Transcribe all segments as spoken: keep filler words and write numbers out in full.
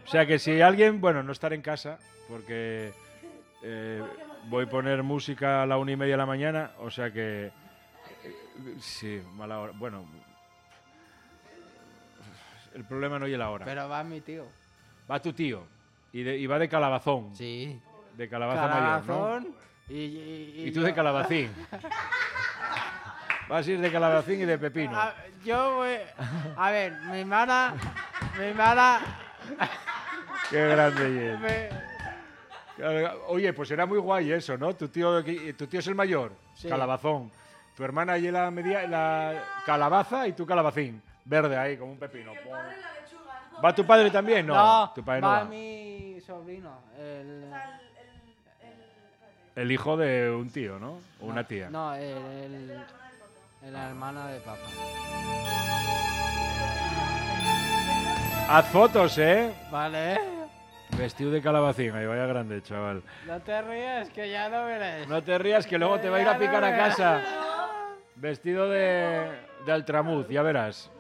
sea que si alguien, bueno, no estar en casa, porque eh, voy a poner música a la una y media de la mañana, o sea que eh, sí, mala hora. Bueno, el problema no es la hora. Pero va mi tío. Va tu tío y, de, y va de Calabazón. Sí. De calabaza Calabazón, mayor, ¿no? Y, y, y, Y tú yo... de calabacín. Vas a ir de calabacín y de pepino. A, yo voy... A ver, mi hermana... Mi hermana... Qué grande es. Me... Oye, pues era muy guay eso, ¿no? Tu tío, tu tío es el mayor, Sí. calabazón. Tu hermana y la media, la calabaza y tú calabacín. Verde ahí, como un pepino. ¿Va tu padre también? No, No, tu padre no va va. mi sobrino. El... El hijo de un tío, ¿no? O una tía. No, el, el, el hermano de papá. Haz fotos, ¿eh? Vale. Vestido de calabacín, ahí vaya grande, chaval. No te rías, que ya lo verás. No te rías, que luego te va a ir a picar a casa. Vestido de, de altramuz, ya verás.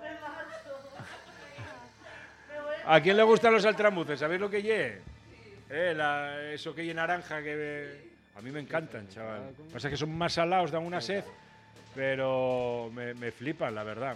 ¿A quién le gustan los altramuces? ¿Sabéis lo que lle? Eh, la, eso que lle naranja que... A mí me encantan, chaval. Pasa que son más salados, dan una sed, pero me, me flipan, la verdad.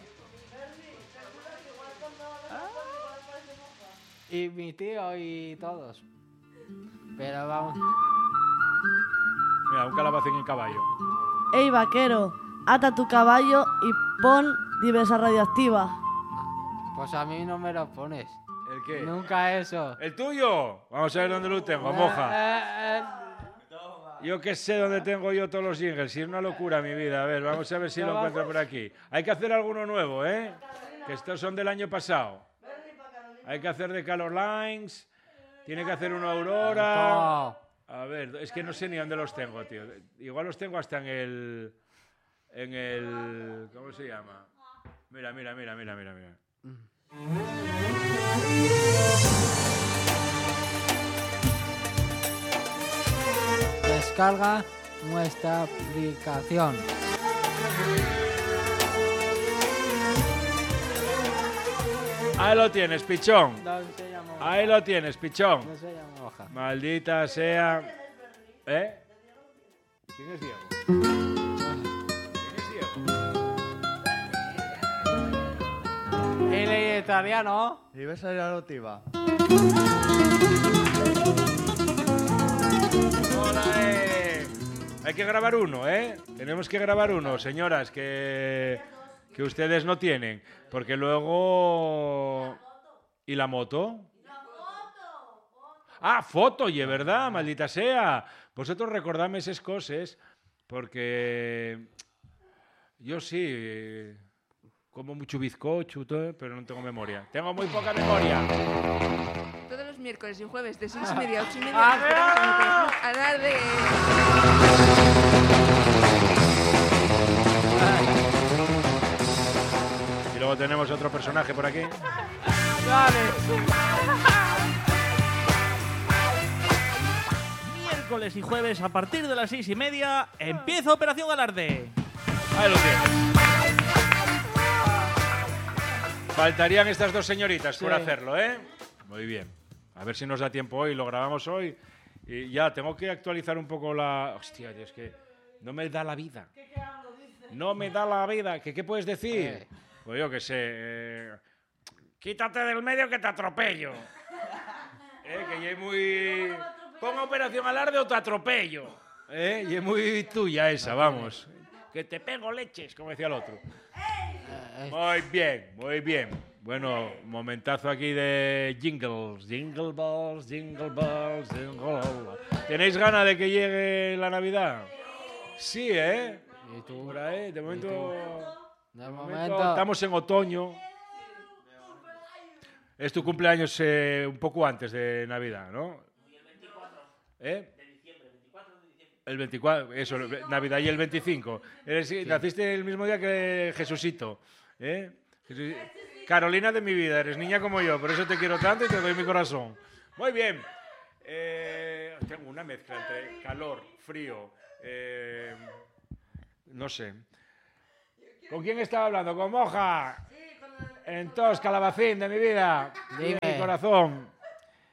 Y mi tío y todos. Pero vamos. Mira, un calabacín en caballo. Ey, vaquero, ata tu caballo y pon diversa radioactiva. Pues a mí no me lo pones. ¿El qué? Nunca eso. ¿El tuyo? Vamos a ver dónde lo tengo, moja. Eh, eh, Yo que sé dónde tengo yo todos los jingles. Si es una locura mi vida. A ver, vamos a ver si lo encuentro por aquí. Hay que hacer alguno nuevo, ¿eh? Que estos son del año pasado. Hay que hacer de Color Lines. Tiene que hacer una Aurora. no. A ver, es que no sé ni dónde los tengo, tío. Igual los tengo hasta en el... En el... ¿Cómo se llama? Mira, mira, mira, mira, mira, mira. Descarga nuestra aplicación. Ahí lo tienes, pichón. No se llama hoja. Ahí lo tienes, pichón. No se llama hoja. Maldita sea. ¿Eh? ¿Quién es Diego? ¿Quién es Diego? Él es italiano. Y ves a la notiva. Hola, eh. Hay que grabar uno, ¿eh? Tenemos que grabar uno, señoras, que, que ustedes no tienen. Porque luego... ¿Y la moto? Ah, foto, y es verdad, maldita sea. Vosotros recordadme esas cosas, porque yo sí, como mucho bizcocho, todo, pero no tengo memoria. Tengo muy poca memoria. Todos los miércoles y jueves de seis y media a ocho y media ¡Ah, esperamos en el Club Alarde. Y luego tenemos otro personaje por aquí. Miércoles y jueves a partir de las seis y media empieza Operación Alarde. Ahí lo tienes. Faltarían estas dos señoritas por Sí. hacerlo, ¿eh? Muy bien. A ver si nos da tiempo hoy, lo grabamos hoy. Y ya, tengo que actualizar un poco la... Hostia, es que no me da la vida. No me da la vida. ¿Qué, qué puedes decir? Eh. Pues yo qué sé. Eh, quítate del medio que te atropello. eh, que ya es muy... Ponga Operación Alarde o te atropello. Eh, y es muy tuya esa, vamos. Que te pego leches, como decía el otro. Eh, Muy bien, muy bien. Bueno, momentazo aquí de jingles. Jingle balls, jingle balls, jingle balls. ¿Tenéis ganas de que llegue la Navidad? Sí, ¿eh? ¿Y tú? Por ahí, de momento... De de momento. estamos en otoño. Es tu cumpleaños eh, un poco antes de Navidad, ¿no? ¿Eh? El veinticuatro, eso, Navidad y el veinticinco. Eres, naciste el mismo día que Jesucito. ¿eh? Jesús- Carolina de mi vida, eres niña como yo, por eso te quiero tanto y te doy mi corazón. Muy bien. Eh, tengo una mezcla entre calor, frío, eh, no sé. ¿Con quién estaba hablando? ¿Con Moja? Entonces, calabacín de mi vida, de Dime. mi corazón.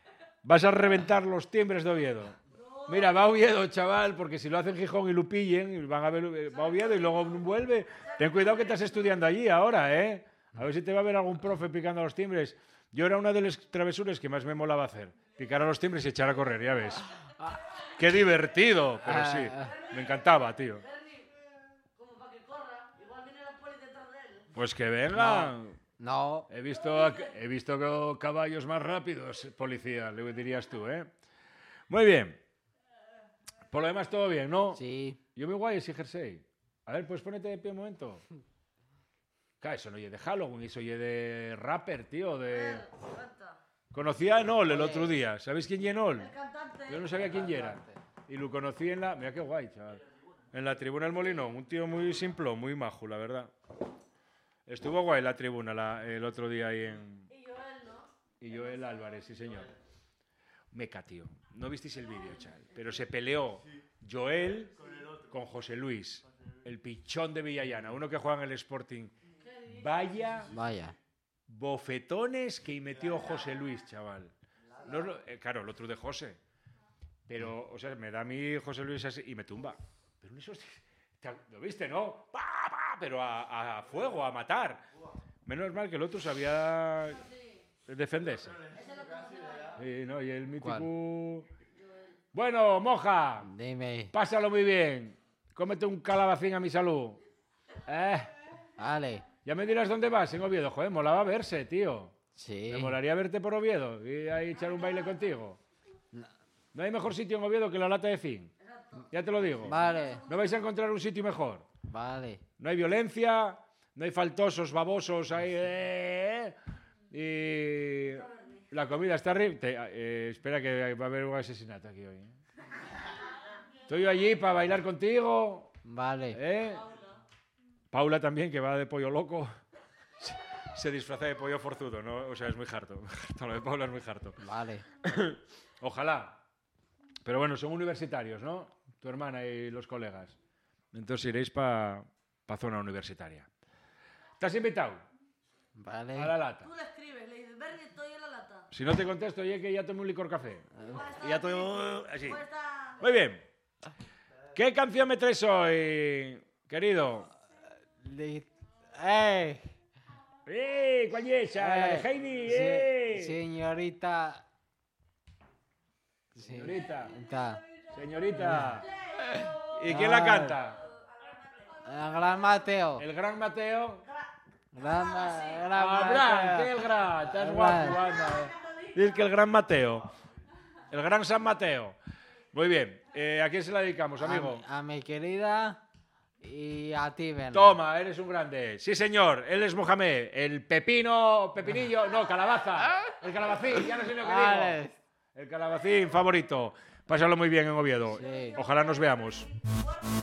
Vas a reventar los timbres de Oviedo. Mira, va a Oviedo, chaval, porque si lo hacen Gijón y lo pillen, y van a ver, va a Oviedo y luego vuelve. Ten cuidado que estás estudiando allí ahora, ¿eh? A ver si te va a ver algún profe picando a los timbres. Yo era una de las travesuras que más me molaba hacer. Picar a los timbres y echar a correr, ya ves. ¡Qué divertido! Pero sí, me encantaba, tío. Como para que corra, igual viene la poli detrás de él. Pues que venga. No. He visto, he visto caballos más rápidos, policía, le dirías tú, ¿eh? Muy bien. Por lo demás, todo bien, ¿no? Sí. Yo muy guay ese jersey. A ver, pues ponete de pie un momento. Claro, eso no oye de Halloween, eso oye de rapper, tío, de... Conocí a Enol el otro día. ¿Sabéis quién es Enol? El cantante. Yo no sabía quién era. Y lo conocí en la... Mira qué guay, chaval. En la tribuna del Molinón. Un tío muy simple, muy majo, la verdad. Estuvo guay la tribuna la, el otro día ahí en... Y Joel, ¿no? Y Joel Álvarez, sí señor. Meca, tío. No visteis el vídeo, chaval. Pero se peleó Joel con José Luis, el pichón de Villallana, uno que juega en el Sporting. Vaya Vaya. bofetones que metió José Luis, chaval. No, es lo- eh, claro, el otro de José. Pero, o sea, me da a mí José Luis así y me tumba. Pero en esos... te- ¿Lo viste, no? ¡Pa, pa! Pero a, a fuego, a matar. Menos mal que el otro sabía defenderse. Sí, no, y el mítico... Bueno, moja, Dime. pásalo muy bien. Cómete un calabacín a mi salud. Eh, Vale. ya me dirás dónde vas en Oviedo. Joder, molaba verse, tío. Sí. Me molaría verte por Oviedo y ahí echar un baile contigo. No hay mejor sitio en Oviedo que la lata de zinc. Ya te lo digo. Vale. No vais a encontrar un sitio mejor. Vale. No hay violencia, no hay faltosos, babosos ahí. eh, y la comida está arriba. Espera que va a haber un asesinato aquí hoy. ¿eh? Estoy allí para bailar contigo. Vale. ¿eh? Paula también, que va de pollo loco. Se- Se disfraza de pollo forzudo, ¿no? O sea, es muy harto. Lo de Paula es muy harto. Vale. Ojalá. Pero bueno, son universitarios, ¿no? Tu hermana y los colegas. Entonces iréis para pa zona universitaria. ¿Estás invitado? Vale. A la lata. Tú le escribes, le dices, Bernie, estoy en la lata. Si no te contesto, oye, que ya tomé un licor café. Y ya tomé... Así. Pues está... Muy bien. ¿Qué canción me traes hoy, querido? Le- ¡Eh! ¡Eh! ¿Cuál es esa? La de Eh, Heidi. se- ¡Eh! Señorita. Señorita. Señorita. Señorita. ¿Y quién la canta? El gran Mateo. El gran Mateo. Gran, Ma- gran Abraham, Mateo. que el gran. Estás El guapo, gran. anda. eh. Dices que el gran Mateo. El gran San Mateo. Muy bien. Eh, ¿A quién se la dedicamos, amigo? A, a mi querida y a ti, Ben. Toma, eres un grande. Sí, señor. Él es Mohamed. El pepino, pepinillo, no, calabaza. El calabacín, ya no sé lo que Vale. digo. El calabacín favorito. Pásalo muy bien en Oviedo. Sí. Ojalá nos veamos.